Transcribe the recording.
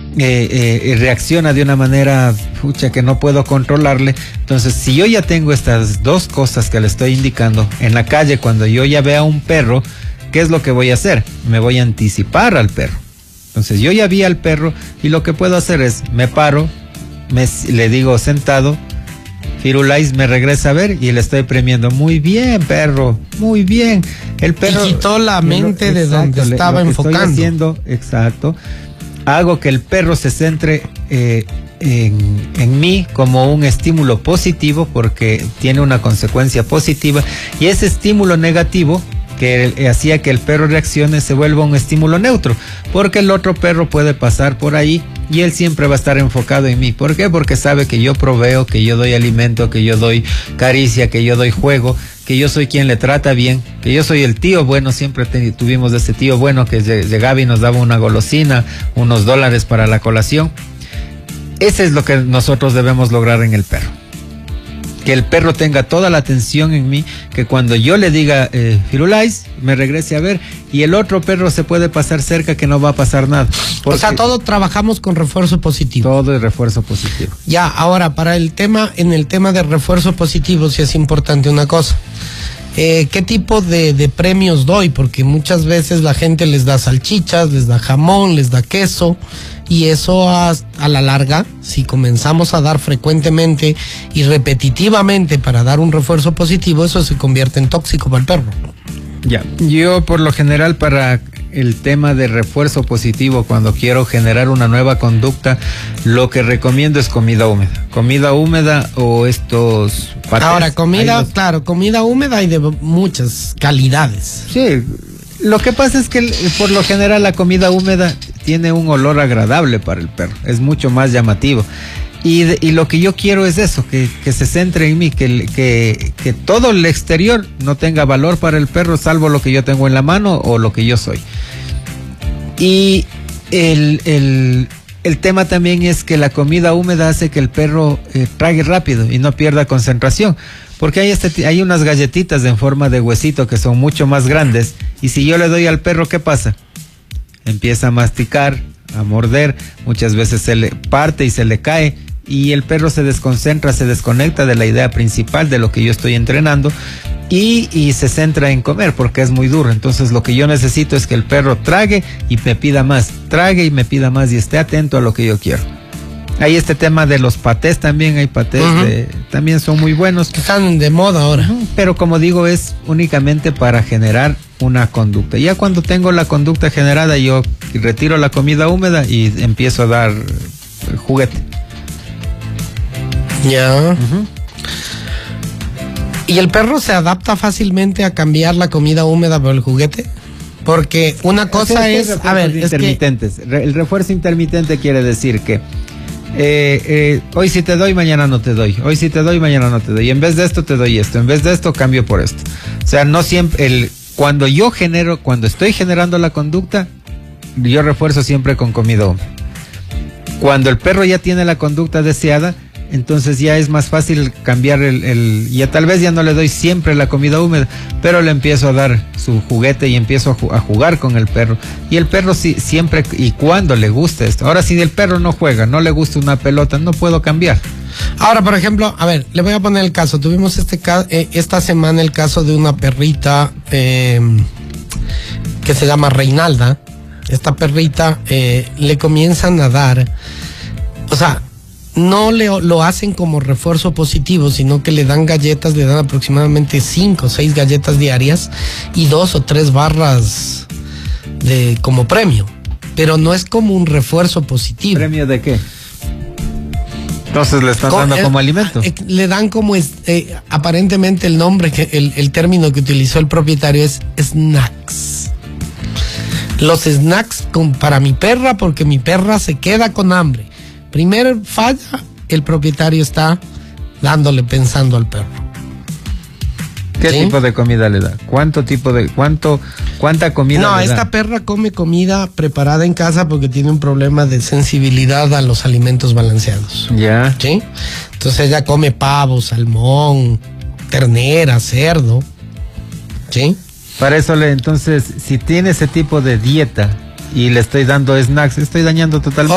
reacciona de una manera que no puedo controlarle. Entonces, si yo ya tengo estas dos cosas que le estoy indicando en la calle, cuando yo ya vea un perro, ¿qué es lo que voy a hacer? Me voy a anticipar al perro. Entonces, yo ya vi al perro y lo que puedo hacer es, me paro, le digo sentado, Firulais me regresa a ver y le estoy premiando. Muy bien, perro, muy bien. El perro y quitó la mente de donde estaba enfocando. Estoy haciendo, exacto, hago que el perro se centre en mí como un estímulo positivo, porque tiene una consecuencia positiva, y ese estímulo negativo que hacía que el perro reaccione se vuelva un estímulo neutro, porque el otro perro puede pasar por ahí y él siempre va a estar enfocado en mí. ¿Por qué? Porque sabe que yo proveo, que yo doy alimento, que yo doy caricia, que yo doy juego, que yo soy quien le trata bien, que yo soy el tío bueno. Siempre tuvimos ese tío bueno que llegaba y nos daba una golosina, unos $, para la colación. Ese es lo que nosotros debemos lograr en el perro. Que el perro tenga toda la atención en mí, que cuando yo le diga Firulais, me regrese a ver, y el otro perro se puede pasar cerca, que no va a pasar nada. O sea, todo trabajamos con refuerzo positivo. Todo es refuerzo positivo. Ya, ahora, en el tema de refuerzo positivo, sí es importante una cosa. ¿Qué tipo de premios doy? Porque muchas veces la gente les da salchichas, les da jamón, les da queso, y eso a la larga, si comenzamos a dar frecuentemente y repetitivamente para dar un refuerzo positivo, eso se convierte en tóxico para el perro. Ya, yo por lo general, para el tema de refuerzo positivo, cuando quiero generar una nueva conducta, lo que recomiendo es comida húmeda o estos patés. Ahora, comida húmeda hay de muchas calidades. Sí, lo que pasa es que por lo general la comida húmeda tiene un olor agradable para el perro, es mucho más llamativo. Y lo que yo quiero es eso, que se centre en mí, que todo el exterior no tenga valor para el perro, salvo lo que yo tengo en la mano o lo que yo soy. Y el tema también es que la comida húmeda hace que el perro trague rápido y no pierda concentración, porque hay unas galletitas en forma de huesito que son mucho más grandes, y si yo le doy al perro, ¿qué pasa? Empieza a masticar, a morder, muchas veces se le parte y se le cae, y el perro se desconcentra, se desconecta de la idea principal de lo que yo estoy entrenando, y se centra en comer porque es muy duro. Entonces lo que yo necesito es que el perro trague y me pida más, y esté atento a lo que yo quiero. Hay este tema de los patés también, hay patés también son muy buenos. Están de moda ahora. Pero como digo, es únicamente para generar una conducta. Ya cuando tengo la conducta generada, yo retiro la comida húmeda y empiezo a dar juguete. Ya. ¿Y el perro se adapta fácilmente a cambiar la comida húmeda por el juguete? Porque una cosa es, a ver, intermitentes. El refuerzo intermitente quiere decir que hoy sí te doy, mañana no te doy. Hoy sí te doy, mañana no te doy. En vez de esto te doy esto. En vez de esto cambio por esto. O sea, no siempre cuando estoy generando la conducta, yo refuerzo siempre con comida húmeda. Cuando el perro ya tiene la conducta deseada, entonces ya es más fácil cambiar ya tal vez ya no le doy siempre la comida húmeda, pero le empiezo a dar su juguete y empiezo a jugar con el perro. Y el perro siempre y cuando le gusta esto. Ahora, si el perro no juega, no le gusta una pelota, no puedo cambiar. Ahora, por ejemplo, a ver, le voy a poner el caso. Tuvimos esta semana el caso de una perrita que se llama Reinalda. Esta perrita le comienzan a dar, o sea, no lo hacen como refuerzo positivo, sino que le dan galletas, le dan aproximadamente 5 o 6 galletas diarias y 2 o 3 barras como premio, pero no es como un refuerzo positivo. ¿Premio de qué? Entonces le están dando como alimento. Le dan como aparentemente el nombre, el término que utilizó el propietario es snacks. Los snacks para mi perra, porque mi perra se queda con hambre. Primero falla, el propietario está pensando al perro. ¿Qué tipo de comida le da? ¿Cuánta comida le da? No, esta perra come comida preparada en casa porque tiene un problema de sensibilidad a los alimentos balanceados. Ya. ¿Sí? Entonces ella come pavo, salmón, ternera, cerdo. ¿Sí? Para eso entonces, si tiene ese tipo de dieta y le estoy dando snacks, estoy dañando totalmente.